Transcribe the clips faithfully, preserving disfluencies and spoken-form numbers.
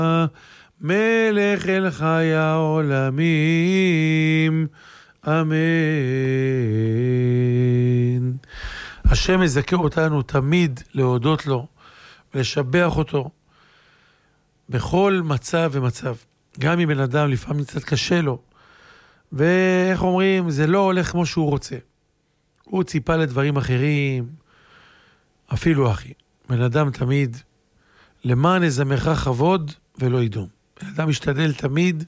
מלך אל חיי העולמים, אמן. השם מזכה אותנו תמיד להודות לו ולשבח אותו בכל מצב ומצב. גם אם בן אדם לפעמים קצת קשה לו, ואיך אומרים, זה לא הולך כמו שהוא רוצה. הוא ציפה לדברים אחרים, אפילו אחי. בן אדם תמיד, למען יזמך כבוד ולא ידום. בן אדם משתדל תמיד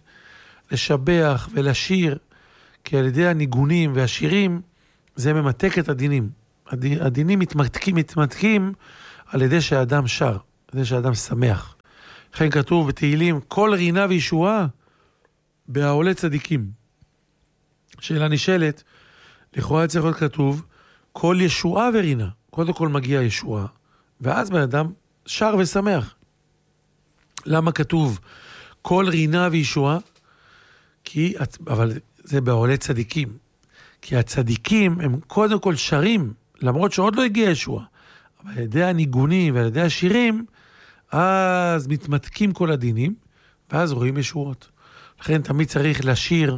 לשבח ולשיר, כי על ידי הניגונים והשירים, זה ממתק את הדינים. הדינים מתמתקים, מתמתקים על ידי שהאדם שר, על ידי שהאדם שמח. לכן כתוב בתהילים, כל רינה וישועה בהעולה צדיקים. שאלה נשאלת, לכאורה צריך להיות כתוב, כל ישועה ורינה. קודם כל מגיע ישועה, ואז בן אדם שר ושמח. למה כתוב כל רינה וישועה? כי, אבל זה בהעולה צדיקים. כי הצדיקים הם קודם כל שרים, למרות שעוד לא הגיע ישועה. אבל על ידי הניגונים ועל ידי השירים, אז מתמתקים כל הדינים, ואז רואים ישועות. לכן תמיד צריך לשיר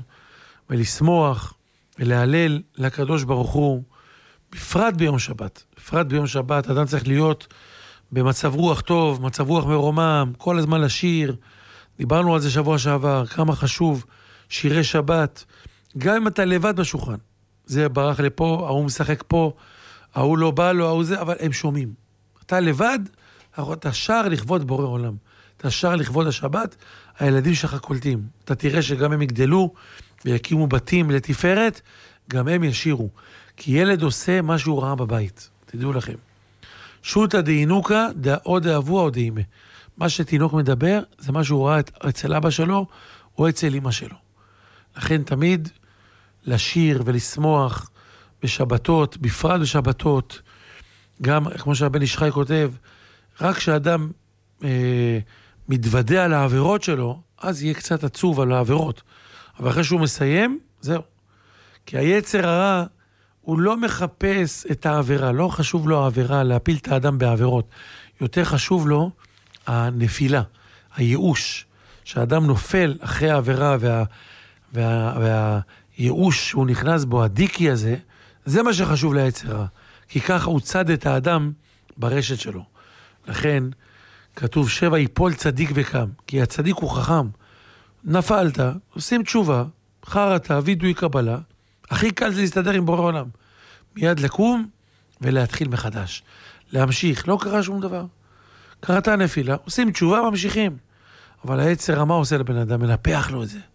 ולשמוח ולהלל לקדוש ברוך הוא, בפרט ביום שבת. בפרט ביום שבת, אדם צריך להיות במצב רוח טוב, מצב רוח מרומם, כל הזמן לשיר. דיברנו על זה שבוע שעבר, כמה חשוב שירי שבת, גם אם אתה לבד בשולחן. זה ברח לפה, ההוא משחק פה, ההוא לא בא לו, ההוא זה, אבל הם שומעים. אתה לבד, אתה שר לכבוד בורא עולם. אתה שר לכבוד השבת, הילדים שלך קולטים. אתה תראה שגם הם יגדלו ויקימו בתים לתפארת, גם הם ישירו. כי ילד עושה מה שהוא ראה בבית. תדעו לכם. שוטה דהינוקה, או דאבוה או דאימה. מה שתינוק מדבר, זה מה שהוא ראה אצל אבא שלו, או אצל אמא שלו. לכן תמיד לשיר ולשמוח בשבתות, בפרט בשבתות, גם כמו שהבן איש חי כותב, רק כשאדם אה, מתוודע על העבירות שלו, אז יהיה קצת עצוב על העבירות. אבל אחרי שהוא מסיים, זהו. כי היצר הרע, הוא לא מחפש את העבירה, לא חשוב לו העבירה, להפיל את האדם בעבירות. יותר חשוב לו הנפילה, הייאוש, שהאדם נופל אחרי העבירה וה, וה, והייאוש שהוא נכנס בו, הדיקי הזה, זה מה שחשוב ליצר הרע. כי ככה הוא צד את האדם ברשת שלו. לכן כתוב שבע יפול צדיק וקם, כי הצדיק הוא חכם. נפלת, עושים תשובה, חרת, וידוי קבלה, הכי קל זה להסתדר עם בורא עולם. מיד לקום ולהתחיל מחדש. להמשיך, לא קרה שום דבר. קרתה נפילה, עושים תשובה, ממשיכים. אבל היצר מה עושה לבן אדם? מנפח לו את זה.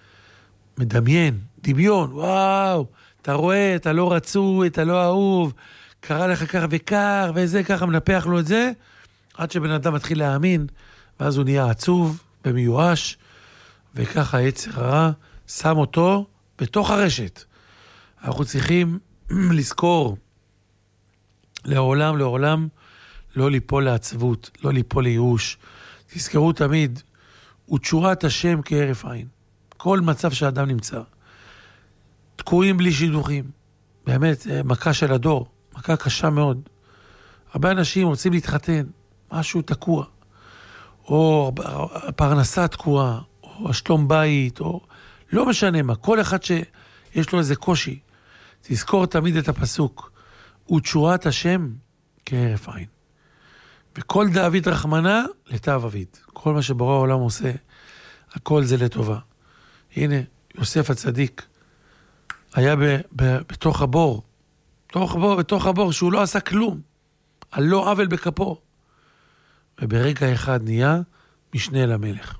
מדמיין, דמיון, וואו, אתה רואה, אתה לא רצוי, אתה לא אהוב, קרה לך כך וכך, וזה ככה, מנפח לו את זה, עד שבן אדם מתחיל להאמין, ואז הוא נהיה עצוב ומיואש, וככה היצר הרע שם אותו בתוך הרשת. אנחנו צריכים לזכור לעולם, לעולם, לא ליפול לעצבות, לא ליפול לייאוש. תזכרו תמיד, ותשורת השם כהרף עין. כל מצב שאדם נמצא. תקועים בלי שידוכים. באמת, מכה של הדור. מכה קשה מאוד. הרבה אנשים רוצים להתחתן, משהו תקוע. או פרנסה תקועה, או השלום בית, או לא משנה מה. כל אחד שיש לו איזה קושי, תזכור תמיד את הפסוק. ותשורת השם כהרף עין. וכל דאביד רחמנה לטב אביד. כל מה שבורא העולם עושה, הכל זה לטובה. הנה, יוסף הצדיק היה ב, ב, בתוך הבור, בתוך הבור, בתוך הבור שהוא לא עשה כלום, על לא עוול בכפו. וברגע אחד נהיה משנה למלך.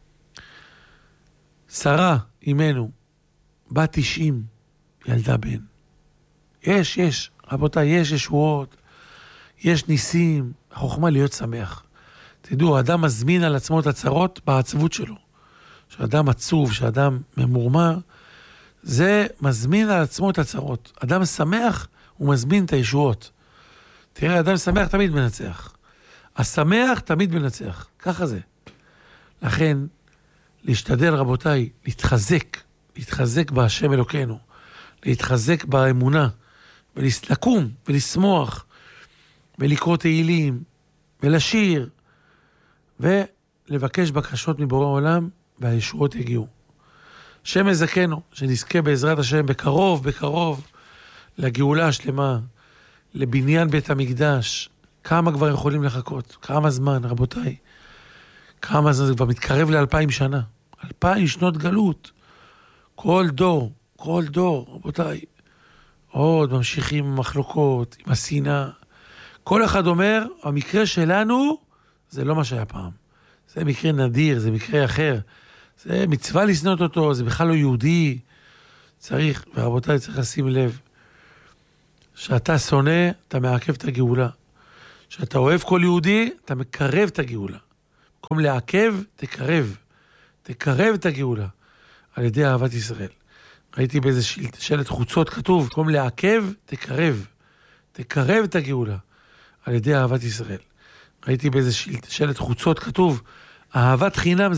שרה, אימנו, בת תשעים, ילדה בן. יש, יש, רבותיי, יש ישועות, יש ניסים, החוכמה להיות שמח. תדעו, האדם מזמין על עצמו את הצרות בעצבות שלו. שאדם עצוב, שאדם ממורמר, זה מזמין על עצמו את הצרות. אדם שמח, הוא מזמין את הישועות. תראה, אדם שמח תמיד מנצח. השמח תמיד מנצח. ככה זה. לכן, להשתדל, רבותיי, להתחזק, להתחזק בהשם אלוקינו, להתחזק באמונה, ולקום ולשמוח, ולקרוא תהילים, ולשיר, לבקש בקשות מבורא העולם, והישועות יגיעו. השם יזכנו, שנזכה בעזרת השם בקרוב, בקרוב, לגאולה השלמה, לבניין בית המקדש. כמה כבר יכולים לחכות? כמה זמן, רבותיי? כמה זמן? זה כבר מתקרב לאלפיים שנה. אלפיים שנות גלות. כל דור, כל דור, רבותיי. עוד ממשיכים עם מחלוקות, עם השנאה. כל אחד אומר, המקרה שלנו זה לא מה שהיה פעם. זה מקרה נדיר, זה מקרה אחר. זה מצווה לסנות אותו, זה בכלל לא יהודי. צריך, ורבותיי, צריך לשים לב, שאתה שונא, אתה מעכב את הגאולה. שאתה אוהב כל יהודי, אתה מקרב את הגאולה. במקום לעכב, תקרב. תקרב את הגאולה. על ידי אהבת ישראל. ראיתי באיזה שלט, שלט חוצות כתוב, במקום לעכב, תקרב. תקרב את הגאולה. על ידי אהבת ישראל. ראיתי באיזה שלט, שלט חוצות כתוב, אהבת חינם